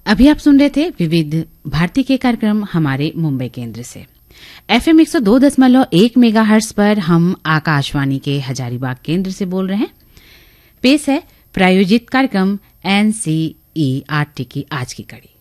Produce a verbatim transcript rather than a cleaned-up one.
अभी आप सुन रहे थे विविध भारती के कार्यक्रम हमारे मुंबई केंद्र से। एफएम एक सौ दो दशमलव एक मेगाहर्ट्ज पर हम आकाशवाणी के हजारीबाग केंद्र से बोल रहे हैं। पेश है प्रायोजित कार्यक्रम एनसीईआरटी की आज की कड़ी।